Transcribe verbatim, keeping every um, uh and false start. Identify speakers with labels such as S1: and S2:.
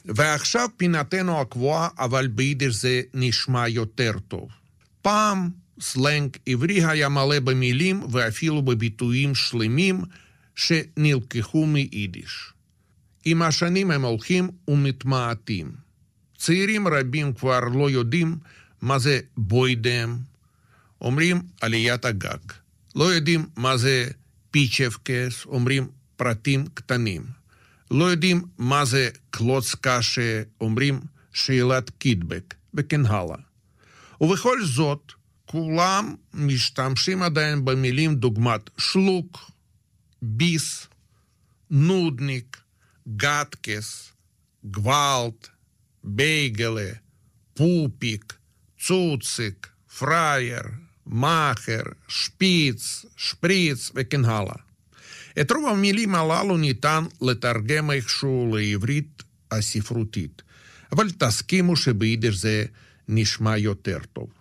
S1: ועכשיו פינתנו הקבועה, אבל ביידיש זה נשמע יותר טוב. פעם סלנג עברי היה מלא במילים ואפילו בביטויים שלמים שנלקחו מיידיש. עם השנים הם הולכים ומתמעטים. צעירים רבים כבר לא יודעים מה זה בוידם, אומרים עליית הגג. לא יודעים מה זה פיצ'בקס, אומרים פרטים קטנים. לא יודעים מה זה קלוץ קשה, אומרים שאלת קידבק, וכן הלאה. ובכל זאת, כולם משתמשים עדיין במילים דוגמת שלוק, ביס, נודניק, גטקס, גוואלט, בייגלה, פופיק, צוציק, פרייר, מאחר, שפיץ, שפריץ וכן הלאה. את רוב המילים הללו ניתן לתרגם איכשהו לעברית הספרותית, אבל תסכימו שביידיש זה נשמע יותר טוב.